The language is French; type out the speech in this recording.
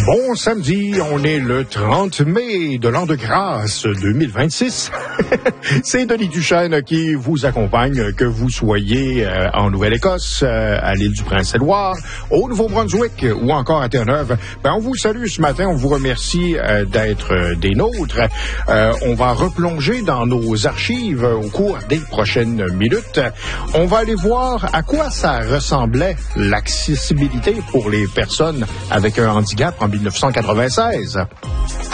Bon samedi, on est le 30 mai de l'an de grâce 2026. C'est Denis Duchesne qui vous accompagne, que vous soyez en Nouvelle-Écosse, à l'île du Prince-Édouard, au Nouveau-Brunswick ou encore à Terre-Neuve. On vous salue ce matin, on vous remercie d'être des nôtres. On va replonger dans nos archives au cours des prochaines minutes. On va aller voir à quoi ça ressemblait l'accessibilité pour les personnes avec un handicap en 1996.